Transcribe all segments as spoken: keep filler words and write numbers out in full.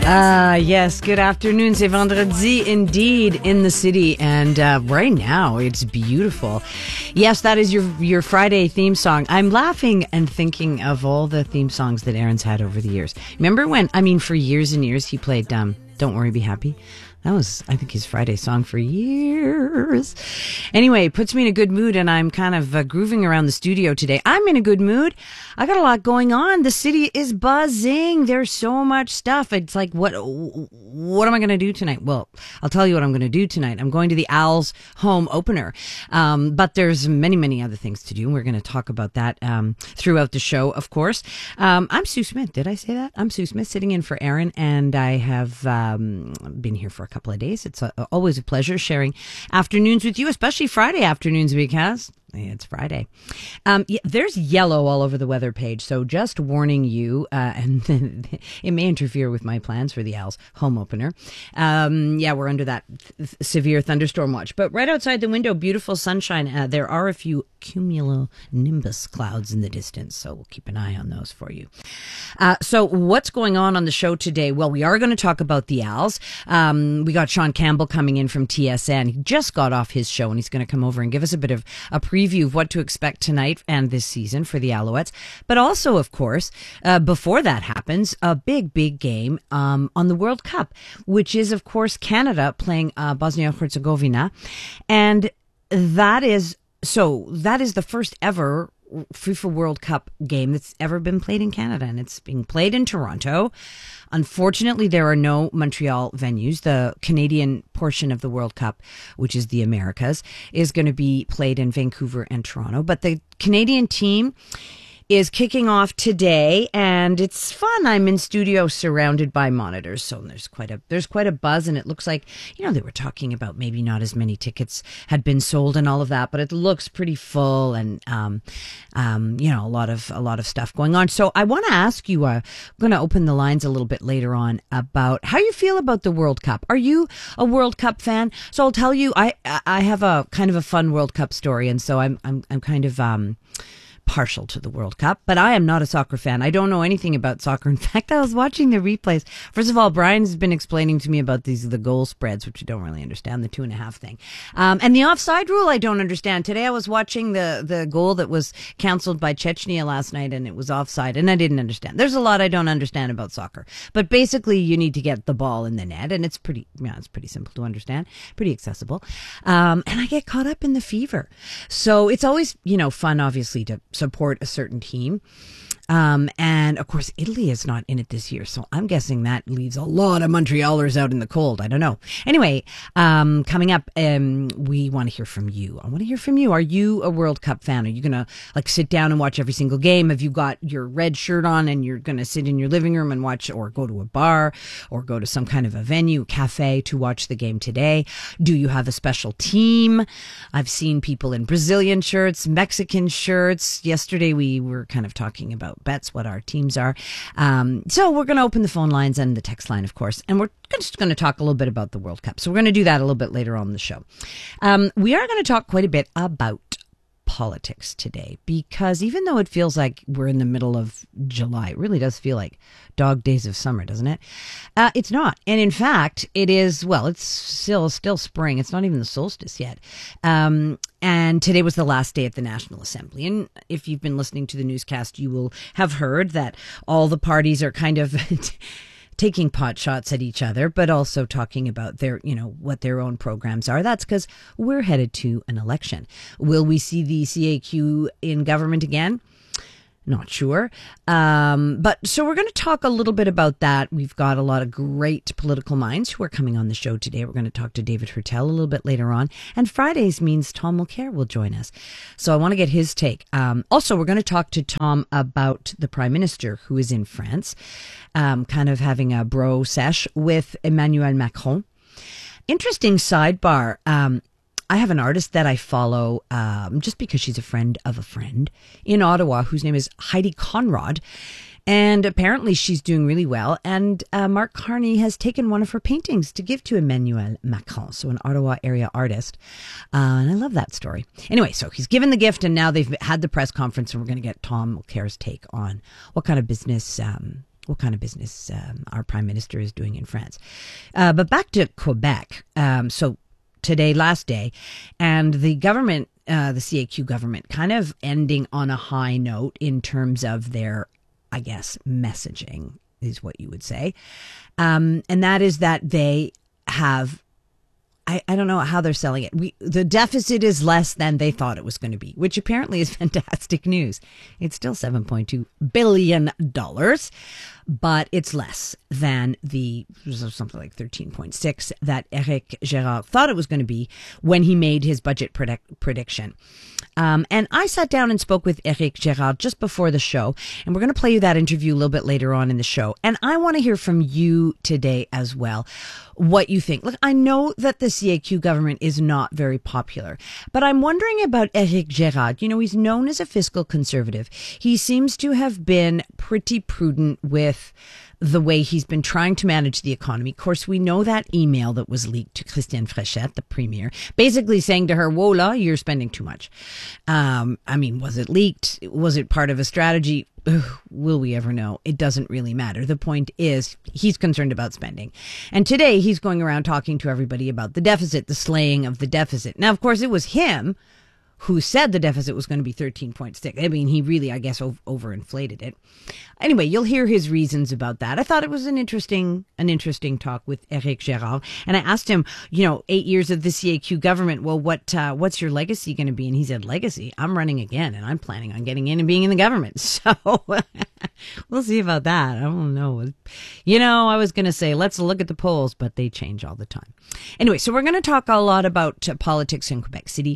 Uh, yes, good afternoon. C'est vendredi indeed in the city. And uh, right now it's beautiful. Yes, that is your your Friday theme song. I'm laughing and thinking of all the theme songs that Aaron's had over the years. Remember when, I mean, for years and years he played um, Don't Worry, Be Happy? That was, I think, his Friday song for years. Anyway, it puts me in a good mood, and I'm kind of uh, grooving around the studio today. I'm in a good mood. I got a lot going on. The city is buzzing. There's so much stuff. It's like, what what am I going to do tonight? Well, I'll tell you what I'm going to do tonight. I'm going to the Owls home opener. Um, but there's many, many other things to do. We're going to talk about that um, throughout the show, of course. Um, I'm Sue Smith. Did I say that? I'm Sue Smith, sitting in for Aaron, and I have um, been here for a couple of days. It's a, always a pleasure sharing afternoons with you, especially Friday afternoons, because it's Friday. Um, yeah, there's yellow all over the weather page, so just warning you, uh, and it may interfere with my plans for the Owls home opener. Um, yeah, we're under that th- severe thunderstorm watch. But right outside the window, beautiful sunshine. Uh, there are a few cumulonimbus clouds in the distance, so we'll keep an eye on those for you. Uh, so what's going on on the show today? Well, we are going to talk about the Owls. Um, we got Sean Campbell coming in from T S N. He just got off his show, and he's going to come over and give us a bit of a preview Preview of what to expect tonight and this season for the Alouettes. But also, of course, uh, before that happens, a big, big game um, on the World Cup, which is, of course, Canada playing uh, Bosnia-Herzegovina. And that is, so that is the first ever FIFA World Cup game that's ever been played in Canada, and it's being played in Toronto. Unfortunately, there are no Montreal venues. The Canadian portion of the World Cup, which is the Americas, is going to be played in Vancouver and Toronto. But the Canadian team is kicking off today, and it's fun. I'm in studio surrounded by monitors, so there's quite a there's quite a buzz, and it looks like, you know, they were talking about maybe not as many tickets had been sold and all of that, but it looks pretty full, and um, um, you know, a lot of a lot of stuff going on. So I want to ask you. Uh, I'm going to open the lines a little bit later on about how you feel about the World Cup. Are you a World Cup fan? So I'll tell you, I I have a kind of a fun World Cup story, and so I'm I'm I'm kind of um. partial to the World Cup, but I am not a soccer fan. I don't know anything about soccer. In fact, I was watching the replays. First of all, Brian's been explaining to me about these the goal spreads, which I don't really understand, the two and a half thing. Um, and the offside rule, I don't understand. Today I was watching the, the goal that was canceled by Chechnya last night, and it was offside, and I didn't understand. There's a lot I don't understand about soccer. But basically, you need to get the ball in the net, and it's pretty, yeah, it's pretty simple to understand, pretty accessible. Um, and I get caught up in the fever. So it's always, you know, fun, obviously, to support a certain team. Um, and of course, Italy is not in it this year. So I'm guessing that leaves a lot of Montrealers out in the cold. I don't know. Anyway, um, coming up, um, we want to hear from you. I want to hear from you. Are you a World Cup fan? Are you going to like sit down and watch every single game? Have you got your red shirt on and you're going to sit in your living room and watch, or go to a bar or go to some kind of a venue, cafe to watch the game today? Do you have a special team? I've seen people in Brazilian shirts, Mexican shirts. Yesterday we were kind of talking about bets, what our teams are. Um, so we're going to open the phone lines and the text line, of course, and we're just going to talk a little bit about the World Cup. So we're going to do that a little bit later on in the show. Um, we are going to talk quite a bit about politics today, because even though it feels like we're in the middle of July, it really does feel like dog days of summer, doesn't it? Uh, it's not. And in fact, it is, well, it's still still spring. It's not even the solstice yet. Um, and today was the last day at the National Assembly. And if you've been listening to the newscast, you will have heard that all the parties are kind of taking pot shots at each other, but also talking about their, you know, what their own programs are. That's because we're headed to an election. Will we see the C A Q in government again? Not sure. Um, but so we're going to talk a little bit about that. We've got a lot of great political minds who are coming on the show today. We're going to talk to David Hertel a little bit later on. And Fridays means Tom Mulcair will join us. So I want to get his take. Um, also, we're going to talk to Tom about the Prime Minister who is in France, um, kind of having a bro sesh with Emmanuel Macron. Interesting sidebar. Um, I have an artist that I follow um, just because she's a friend of a friend in Ottawa whose name is Heidi Conrad. And apparently she's doing really well. And uh, Mark Carney has taken one of her paintings to give to Emmanuel Macron, so an Ottawa area artist. Uh, and I love that story. Anyway, so he's given the gift, and now they've had the press conference, and we're going to get Tom Mulcair's take on what kind of business um, what kind of business um, our prime minister is doing in France. Uh, but back to Quebec. Um, so today, last day, and the government, uh, the C A Q government, kind of ending on a high note in terms of their, I guess, messaging is what you would say. Um, and that is that they have, I, I don't know how they're selling it. We, the deficit is less than they thought it was going to be, which apparently is fantastic news. It's still seven point two billion dollars, but it's less than the something like thirteen point six that Éric Girard thought it was going to be when he made his budget predict, prediction. Um, and I sat down and spoke with Éric Girard just before the show, and we're going to play you that interview a little bit later on in the show. And I want to hear from you today as well, what you think. Look, I know that the C A Q government is not very popular, but I'm wondering about Éric Girard. You know, he's known as a fiscal conservative. He seems to have been pretty prudent with the way he's been trying to manage the economy. Of course, we know that email that was leaked to Christiane Fréchette, the premier, basically saying to her, "Voila, you're spending too much." Um, I mean, was it leaked? Was it part of a strategy? Ugh, will we ever know? It doesn't really matter. The point is, he's concerned about spending. And today, he's going around talking to everybody about the deficit, the slaying of the deficit. Now, of course, it was him who said the deficit was going to be thirteen point six. I mean, he really, I guess, ov- overinflated it. Anyway, you'll hear his reasons about that. I thought it was an interesting, an interesting talk with Éric Girard. And I asked him, you know, eight years of the C A Q government, well, what, uh, what's your legacy going to be? And he said, legacy? I'm running again, and I'm planning on getting in and being in the government. So we'll see about that. I don't know. You know, I was going to say, let's look at the polls, but they change all the time. Anyway, so we're going to talk a lot about uh, politics in Quebec City.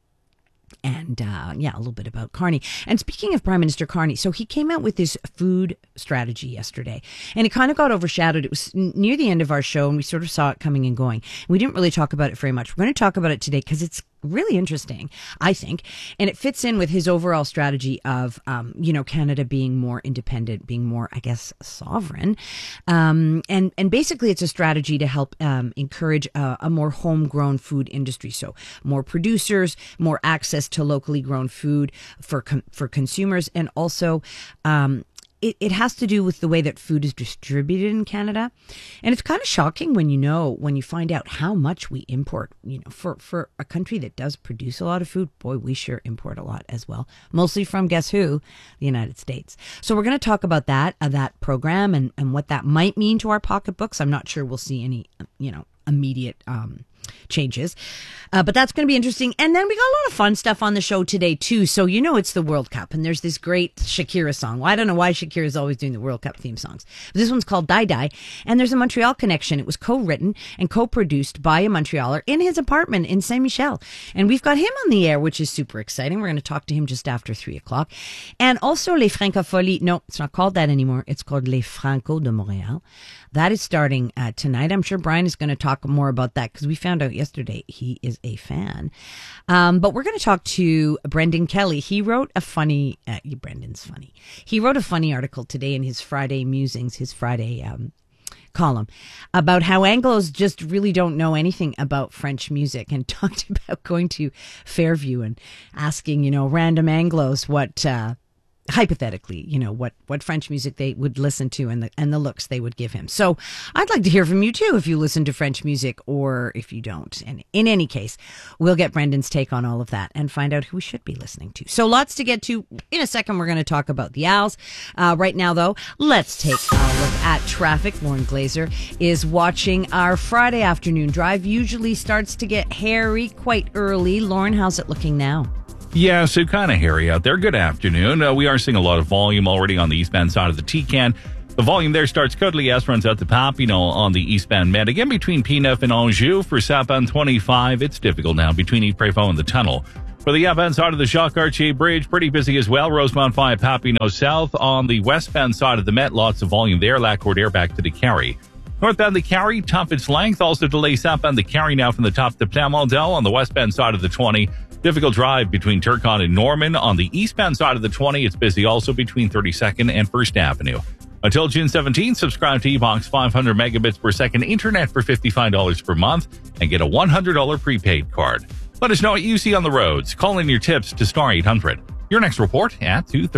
And, uh, yeah, a little bit about Carney. And speaking of Prime Minister Carney, so he came out with this food strategy yesterday, and it kind of got overshadowed. It was near the end of our show, and we sort of saw it coming and going. We didn't really talk about it very much. We're going to talk about it today because it's really interesting, I think. And it fits in with his overall strategy of, um, you know, Canada being more independent, being more, I guess, sovereign. Um, and, and basically it's a strategy to help um, encourage a, a more homegrown food industry. So more producers, more access to locally grown food for, com- for consumers, and also, um, It, it has to do with the way that food is distributed in Canada. And it's kind of shocking when you know, when you find out how much we import, you know, for, for a country that does produce a lot of food. Boy, we sure import a lot as well. Mostly from, guess who? The United States. So we're going to talk about that, uh, that program and, and what that might mean to our pocketbooks. I'm not sure we'll see any, you know, immediate um changes. Uh, but that's going to be interesting. And then we got a lot of fun stuff on the show today, too. So, you know, it's the World Cup, and there's this great Shakira song. Well, I don't know why Shakira is always doing the World Cup theme songs. But this one's called Die Die, and there's a Montreal connection. It was co-written and co-produced by a Montrealer in his apartment in Saint-Michel. And we've got him on the air, which is super exciting. We're going to talk to him just after three o'clock. And also Les Francofolies. No, it's not called that anymore. It's called Les Franco de Montréal. That is starting uh, tonight. I'm sure Brian is going to talk more about that because we found out yesterday he is a fan. Um, but we're going to talk to Brendan Kelly. He wrote a funny, uh, Brendan's funny. He wrote a funny article today in his Friday Musings, his Friday um, column, about how Anglos just really don't know anything about French music, and talked about going to Fairview and asking, you know, random Anglos what, uh, hypothetically, you know, what, what French music they would listen to and the, and the looks they would give him. So I'd like to hear from you too, if you listen to French music or if you don't. And in any case, we'll get Brendan's take on all of that and find out who we should be listening to. So lots to get to. In a second, we're going to talk about the Owls. Uh, right now, though, let's take a look at traffic. Lauren Glazer is watching our Friday afternoon drive. Usually starts to get hairy quite early. Lauren, how's it looking now? Yeah, so kind of hairy out there. Good afternoon. Uh, we are seeing a lot of volume already on the eastbound side of the T-Can. The volume there starts Côte-Liesse, runs out to Papineau on the eastbound Med. Again, between P nine and Anjou for southbound twenty-five. It's difficult now between Yves-Prévost and the tunnel. For the outbound side of the Jacques-Cartier Bridge, pretty busy as well. Rosemont five, Papineau south. On the westbound side of the Met, lots of volume there. Lac-Cordaire back to the Carry. Northbound the Carry, top its length. Also delay southbound the Carry now from the top to Plamondel on the westbound side of the twenty. Difficult drive between Turcon and Norman. On the eastbound side of the twenty, it's busy also between thirty-second and First Avenue. Until June seventeenth, subscribe to eBox five hundred megabits per second internet for fifty-five dollars per month and get a one hundred dollars prepaid card. Let us know what you see on the roads. Call in your tips to star eight hundred. Your next report at two thirty.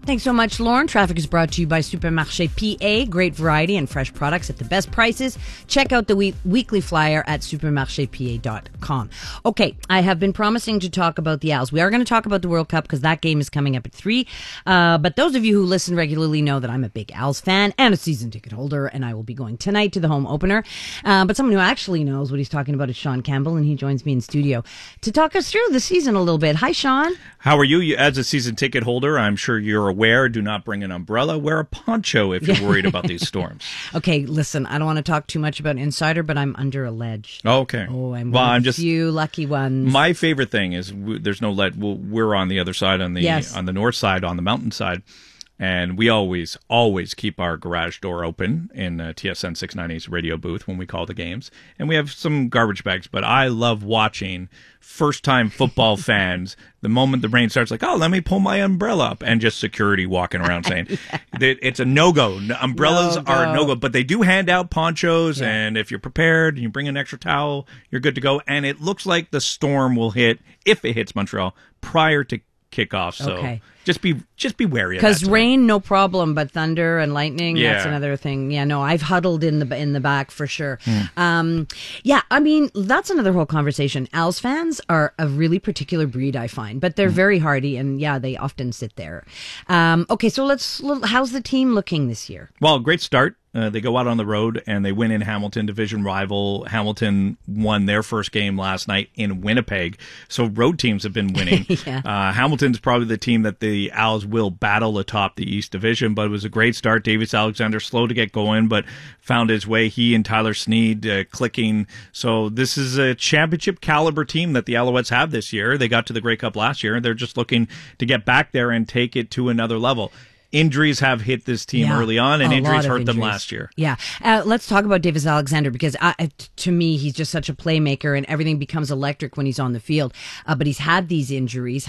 Thanks so much, Lauren. Traffic is brought to you by Supermarché P A. Great variety and fresh products at the best prices. Check out the week- weekly flyer at supermarché p a dot com. Okay, I have been promising to talk about the Owls. We are going to talk about the World Cup because that game is coming up at three. Uh, but those of you who listen regularly know that I'm a big Owls fan and a season ticket holder, and I will be going tonight to the home opener. Uh, but someone who actually knows what he's talking about is Sean Campbell, and he joins me in studio to talk us through the season a little bit. Hi, Sean. How are you? you? As a season ticket holder, I'm sure you're aware, do not bring an umbrella. Wear a poncho if you're worried about these storms. Okay, listen, I don't want to talk too much about Insider, but I'm under a ledge. Okay. Oh, I'm well, one I'm of the just few lucky ones. My favorite thing is w- there's no lead. Well, we're on the other side, on the Yes. on the north side, on the mountain side, and we always always keep our garage door open in uh, T S N six ninety-eight's radio booth when we call the games, and we have some garbage bags. But I love watching first-time football fans. The moment the rain starts, like, oh, let me pull my umbrella up, and just security walking around saying yeah. that it's a no-go. Umbrellas No-go. are no-go, but they do hand out ponchos, Yeah. and if you're prepared and you bring an extra towel, you're good to go. And it looks like the storm will hit, if it hits Montreal, prior to kickoff. So Okay. just be just be wary of that. Because tonight. rain, no problem, but thunder and lightning, that's Yeah. another thing. Yeah, no, I've huddled in the in the back for sure. Hmm. Um, yeah, I mean, that's another whole conversation. Owls fans are a really particular breed, I find, but they're Hmm. very hardy, and yeah, they often sit there. Um, okay, so let's. How's the team looking this year? Well, great start. Uh, they go out on the road and they win in Hamilton, division rival. Hamilton won their first game last night in Winnipeg. So road teams have been winning. Yeah. uh, Hamilton's probably the team that the Owls will battle atop the East Division, but it was a great start. Davis Alexander, slow to get going, but found his way. He and Tyler Sneed uh, clicking. So this is a championship caliber team that the Alouettes have this year. They got to the Grey Cup last year. They're just looking to get back there and take it to another level. Injuries have hit this team Yeah, early on, and a injuries lot of hurt them injuries. last year. Yeah. Uh, let's talk about Davis Alexander because I, uh, t- to me, he's just such a playmaker and everything becomes electric when he's on the field. Uh, but he's had these injuries.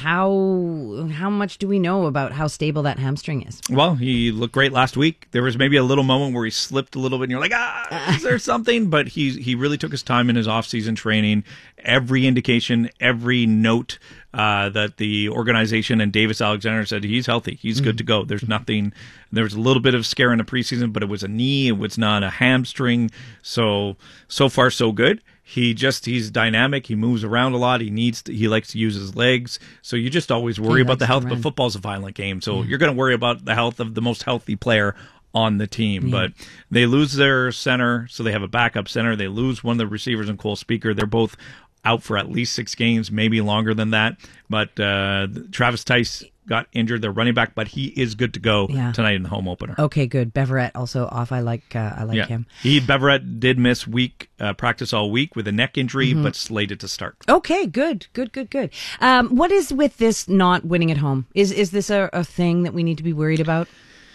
How how much do we know about how stable that hamstring is? Well, he looked great last week. There was maybe a little moment where he slipped a little bit, and you're like, ah, is there something? But he he really took his time in his off-season training. Every indication, every note uh, that the organization and Davis Alexander said he's healthy, he's good to go. There's nothing. There was a little bit of scare in the preseason, but it was a knee. It was not a hamstring. So so far so good. He just he's dynamic. He moves around a lot. He needs to, he likes to use his legs. So you just always worry He about likes the to health. run. But football's a violent game, so you're going to worry about the health of the most healthy player on the team. But they lose their center, so they have a backup center. They lose one of the receivers in Cole Speaker. They're both out for at least six games, maybe longer than that. But uh, Travis Tice got injured, their running back, but he is good to go Yeah. tonight in the home opener. Okay, good. Beverett also off. I like uh, I like yeah, him. he Beverett did miss week uh, practice all week with a neck injury, Mm-hmm. but slated to start. Okay, good, good, good, good. Um, what is with this not winning at home? Is is this a, a thing that we need to be worried about?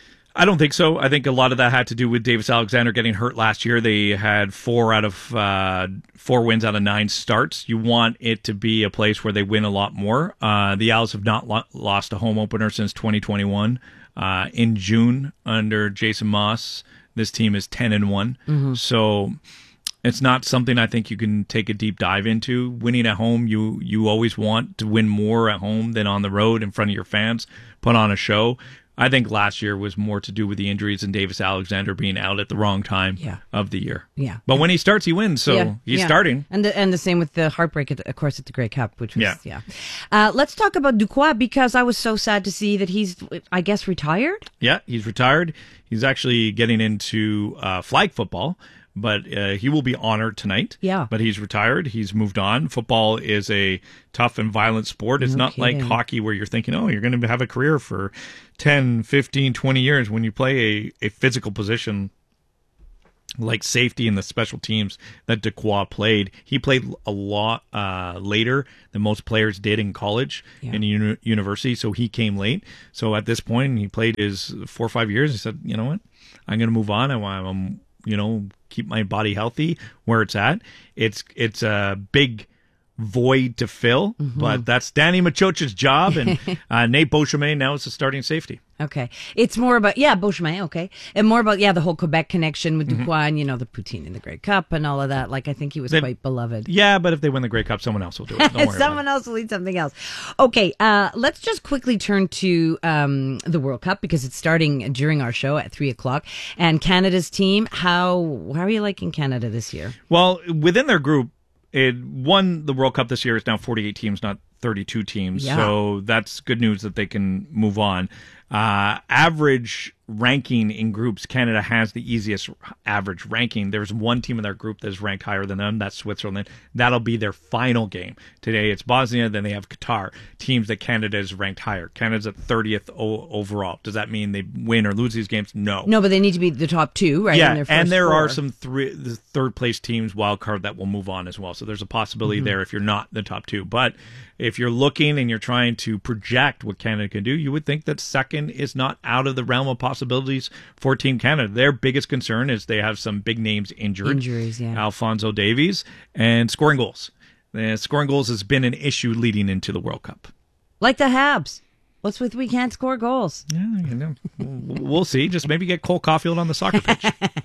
I don't think so. I think a lot of that had to do with Davis Alexander getting hurt last year. They had four out of uh, four wins out of nine starts. You want it to be a place where they win a lot more. Uh, the Owls have not lo- lost a home opener since twenty twenty-one. Uh, in June, under Jason Moss, this team is ten and one. So it's not something I think you can take a deep dive into. Winning at home, you you always want to win more at home than on the road in front of your fans. Put on a show. I think last year was more to do with the injuries and Davis Alexander being out at the wrong time Yeah. of the year. Yeah. But when he starts, he wins. So Yeah, he's yeah. starting. and the, and the same with the heartbreak, at the, of course, at the Grey Cup, which was yeah. Yeah. Uh, let's talk about Duquois because I was so sad to see that he's, I guess, retired. Yeah, he's retired. He's actually getting into uh, flag football, but uh, he will be honored tonight. Yeah. But he's retired. He's moved on. Football is a tough and violent sport. It's No not like kidding. hockey where you're thinking, oh, you're going to have a career for ten, fifteen, twenty years. When you play a, a physical position like safety in the special teams that Duquois played, he played a lot uh, later than most players did in college Yeah. in uni- university. So he came late. So at this point, he played his four or five years. He said, you know what, I'm going to move on. I want, I'm, you know, keep my body healthy where it's at. It's it's a big void to fill, mm-hmm. but that's Danny Machoch's job, and uh, Nate Beauchemin now is the starting safety. Okay. It's more about, yeah, Beauchemin, okay. And more about, yeah, the whole Quebec connection with Mm-hmm. Duquois and, you know, the poutine in the Grey Cup and all of that. Like, I think he was They- quite beloved. Yeah, but if they win the Grey Cup, someone else will do it. Don't worry Someone about else will eat something else. Okay, uh, let's just quickly turn to um, the World Cup because it's starting during our show at three o'clock. And Canada's team, how how are you liking Canada this year? it. Well, within their group, it won the World Cup this year. It's now forty-eight teams, not thirty-two teams. Yeah. So that's good news that they can move on. Uh, average ranking in groups, Canada has the easiest average ranking. There's one team in their group that's ranked higher than them. That's Switzerland. That'll be their final game. Today it's Bosnia, then they have Qatar. Teams that Canada is ranked higher. Canada's at thirtieth o- overall. Does that mean they win or lose these games? No. No, but they need to be the top two, right? Yeah, in their first and there four. are some three, the third place teams wild card that will move on as well. So there's a possibility Mm-hmm. there if you're not the top two. But if you're looking and you're trying to project what Canada can do, you would think that second is not out of the realm of possibilities for Team Canada. Their biggest concern is they have some big names injured. Injuries, yeah. Alphonso Davies, and scoring goals. Uh, scoring goals has been an issue leading into the World Cup. Like the Habs. What's with we can't score goals? Yeah, you know, we'll see. Just maybe get Cole Caulfield on the soccer pitch.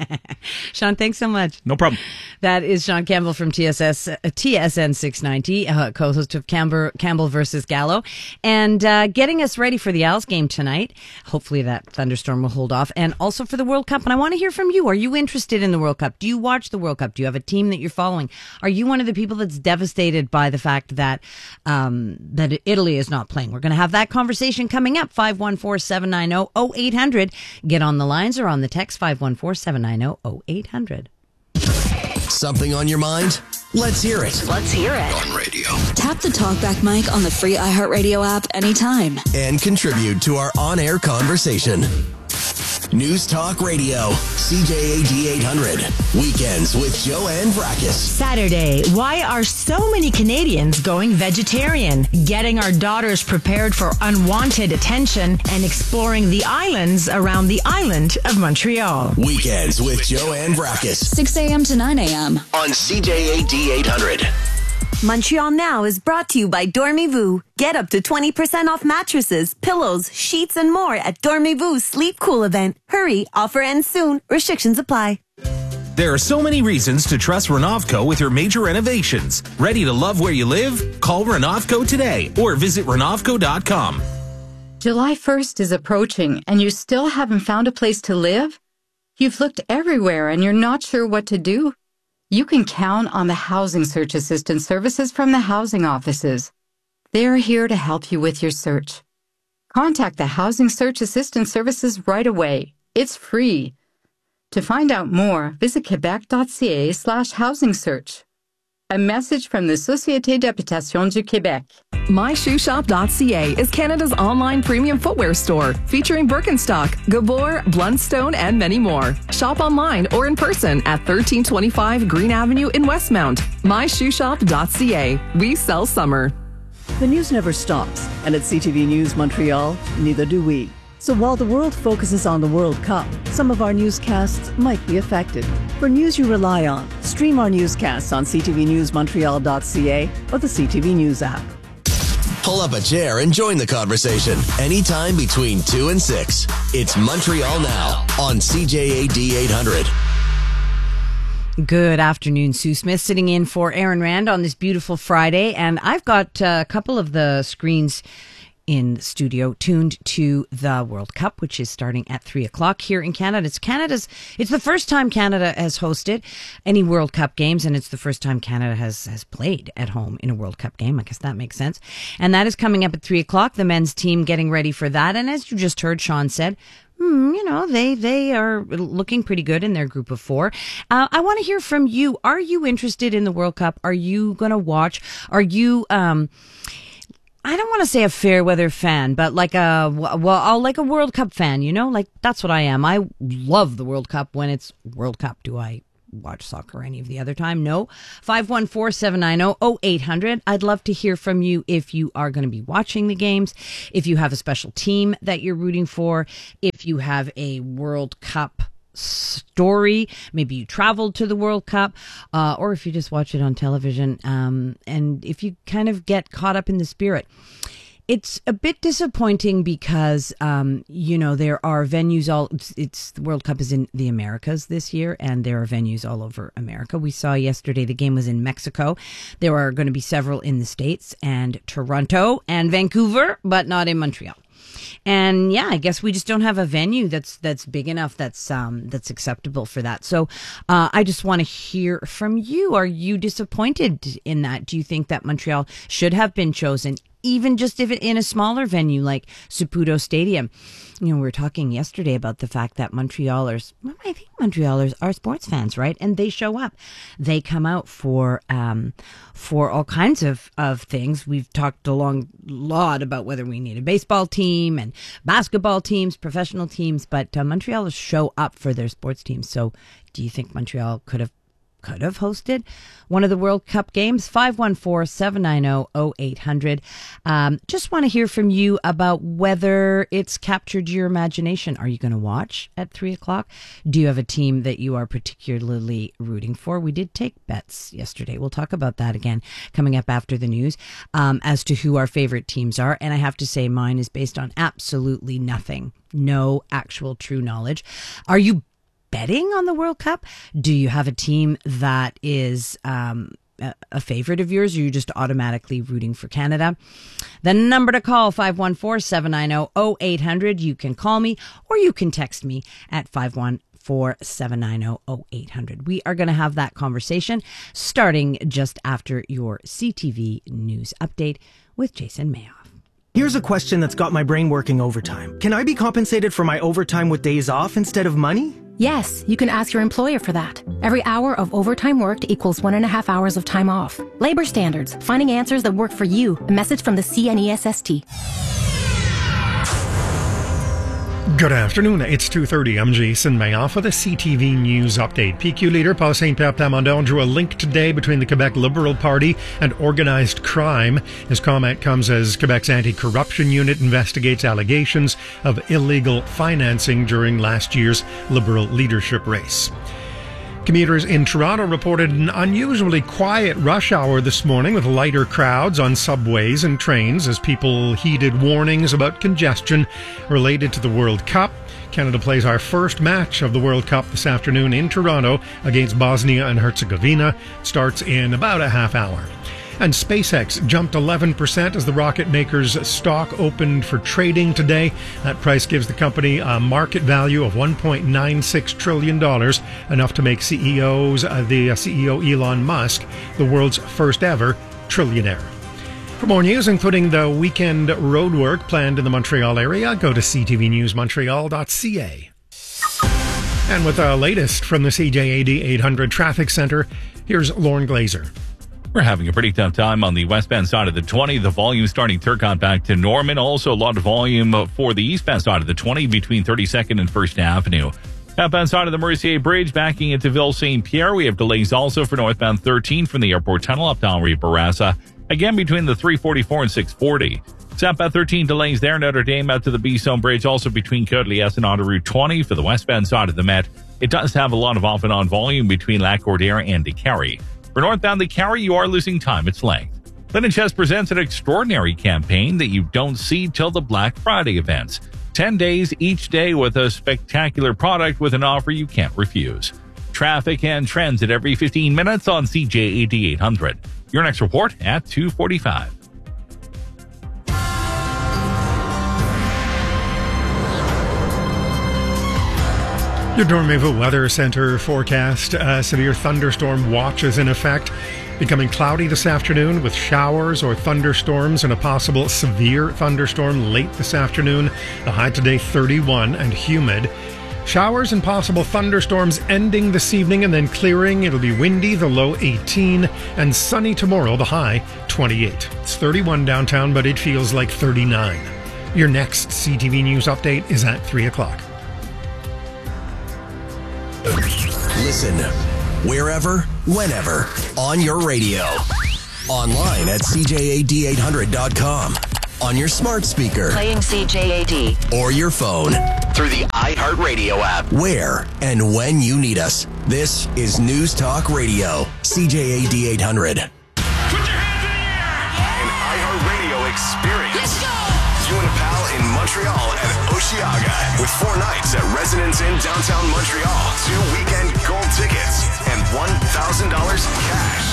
Sean, thanks so much. No problem. That is Sean Campbell from T S S, uh, T S N six ninety, uh, co-host of Campbell, Campbell versus Gallo, and uh, getting us ready for the Owls game tonight. Hopefully that thunderstorm will hold off, and also for the World Cup. And I want to hear from you. Are you interested in the World Cup? Do you watch the World Cup? Do you have a team that you're following? Are you one of the people that's devastated by the fact that um, that Italy is not playing? We're going to have that conversation coming up. five one four, seven nine zero, zero eight hundred. Get on the lines or on the text five one four, seven nine zero, zero eight hundred. Something on your mind? Let's hear it. Let's hear it. On radio. Tap the TalkBack mic on the free iHeartRadio app anytime. And contribute to our on-air conversation. News Talk Radio, C J A D eight hundred. Weekends with Joanne Vrackus. Saturday, why are so many Canadians going vegetarian? Getting our daughters prepared for unwanted attention and exploring the islands around the island of Montreal. Weekends with Joanne Vrackus six a.m. to nine a.m. on C J A D eight hundred. Montreal Now is brought to you by Dormez-vous. Get up to twenty percent off mattresses, pillows, sheets, and more at Dormez-vous Sleep Cool event. Hurry, offer ends soon. Restrictions apply. There are so many reasons to trust Renovco with your major renovations. Ready to love where you live? Call Renovco today or visit Renovco dot com. July first is approaching and you still haven't found a place to live? You've looked everywhere and you're not sure what to do? You can count on the Housing Search Assistance services from the housing offices. They're here to help you with your search. Contact the Housing Search Assistance services right away. It's free. To find out more, visit quebec.ca slash housing search. A message from the Société d'Habitation du Québec. my shoe shop dot c a is Canada's online premium footwear store featuring Birkenstock, Gabor, Blundstone, and many more. Shop online or in person at thirteen twenty-five Green Avenue in Westmount. my shoe shop dot c a. We sell summer. The news never stops, and at C T V News Montreal, neither do we. So while the world focuses on the World Cup, some of our newscasts might be affected. For news you rely on, stream our newscasts on c t v news montreal dot c a or the C T V News app. Pull up a chair and join the conversation anytime between two and six. It's Montreal Now on C J A D eight hundred. Good afternoon, Sue Smith sitting in for Aaron Rand on this beautiful Friday. And I've got uh, a couple of the screens in the studio tuned to the World Cup, which is starting at three o'clock here in Canada. It's Canada's, it's the first time Canada has hosted any World Cup games, and it's the first time Canada has, has played at home in a World Cup game. I guess that makes sense. And that is coming up at three o'clock. The men's team getting ready for that. And as you just heard, Sean said, Hmm, you know, they, they are looking pretty good in their group of four. Uh, I want to hear from you. Are you interested in the World Cup? Are you going to watch? Are you, um, I don't want to say a fair weather fan, but like a, well, like a World Cup fan, you know, like that's what I am. I love the World Cup when it's World Cup. Do I watch soccer any of the other time? No. five one four, seven nine zero, zero eight hundred. I'd love to hear from you if you are going to be watching the games, if you have a special team that you're rooting for, if you have a World Cup story. Maybe you traveled to the World Cup, uh, or if you just watch it on television, um, and if you kind of get caught up in the spirit. It's a bit disappointing because, um, you know, there are venues all, it's, it's the World Cup is in the Americas this year, and there are venues all over America. We saw yesterday the game was in Mexico. There are going to be several in the States and Toronto and Vancouver, but not in Montreal. And yeah, I guess we just don't have a venue that's that's big enough that's um, that's acceptable for that. So uh, I just want to hear from you. Are you disappointed in that? Do you think that Montreal should have been chosen, even just if it in a smaller venue like Saputo Stadium? You know, we were talking yesterday about the fact that Montrealers, well, I think Montrealers are sports fans, right? And they show up. They come out for um, for all kinds of, of things. We've talked a long lot about whether we need a baseball team and basketball teams, professional teams, but uh, Montrealers show up for their sports teams. So do you think Montreal could have could have hosted one of the World Cup games? Five one four, seven nine zero, zero eight hundred. Um, just want to hear from you about whether it's captured your imagination. Are you going to watch at three o'clock? Do you have a team that you are particularly rooting for? We did take bets yesterday. We'll talk about that again coming up after the news, um, as to who our favorite teams are. And I have to say mine is based on absolutely nothing. No actual true knowledge. Are you betting on the World Cup? Do you have a team that is um, a favorite of yours, or are you just automatically rooting for Canada? The number to call, five one four, seven nine zero, zero eight hundred. You can call me or you can text me at five one four, seven nine zero, zero eight hundred. We are going to have that conversation starting just after your C T V News update with Jason Mayoff. Here's a question that's got my brain working overtime. Can I be compensated for my overtime with days off instead of money? Yes, you can ask your employer for that. Every hour of overtime worked equals one and a half hours of time off. Labor standards, finding answers that work for you. A message from the C N E S S T. Good afternoon, it's two thirty. I'm Jason Mayoff with a C T V News update. P Q leader Paul Saint-Pierre Plamondon drew a link today between the Quebec Liberal Party and organized crime. His comment comes as Quebec's anti-corruption unit investigates allegations of illegal financing during last year's Liberal leadership race. Commuters in Toronto reported an unusually quiet rush hour this morning with lighter crowds on subways and trains as people heeded warnings about congestion related to the World Cup. Canada plays our first match of the World Cup this afternoon in Toronto against Bosnia and Herzegovina. It starts in about a half hour. And SpaceX jumped eleven percent as the rocket maker's stock opened for trading today. That price gives the company a market value of one point nine six trillion dollars, enough to make C E Os, uh, the C E O Elon Musk the world's first ever trillionaire. For more news, including the weekend roadwork planned in the Montreal area, go to c t v news montreal dot c a. And with the latest from the C J A D eight hundred Traffic Center, here's Lauren Glazer. We're having a pretty tough time on the westbound side of the twenty. The volume starting Turcotte back to Norman. Also a lot of volume for the eastbound side of the twenty between thirty-second and First Avenue. Outbound side of the Mercier Bridge backing into Ville Saint Pierre. We have delays also for northbound thirteen from the airport tunnel up to Henri Bourassa. Again between the three forty-four and six forty. Southbound thirteen delays there. Notre Dame out to the Bisson Bridge. Also between Côte-Liesse and Autoroute twenty for the westbound side of the Met. It does have a lot of off and on volume between Lac-Cordaire and Décarie. For northbound Décarie, you are losing time its length. Linen Chess presents an extraordinary campaign that you don't see till the Black Friday events. Ten days each day with a spectacular product with an offer you can't refuse. Traffic and trends at every fifteen minutes on C J A D eight hundred. Your next report at two forty-five. Your Dormez-vous Weather Center forecast. Uh, severe thunderstorm watch is in effect. Becoming cloudy this afternoon with showers or thunderstorms and a possible severe thunderstorm late this afternoon. The high today thirty-one and humid. Showers and possible thunderstorms ending this evening and then clearing. It'll be windy, the low eighteen, and sunny tomorrow, the high twenty-eight. It's thirty-one downtown, but it feels like thirty-nine. Your next C T V News update is at three o'clock. Listen wherever, whenever, on your radio. Online at c j a d eight hundred dot com. on your smart speaker. Playing C J A D. Or your phone. Through the iHeartRadio app. Where and when you need us. This is News Talk Radio. C J A D eight hundred. An iHeartRadio experience. Let's go! You and a pal in Montreal at Osheaga with four nights at Residence Inn downtown Montreal, two weekend gold tickets, and one thousand dollars cash.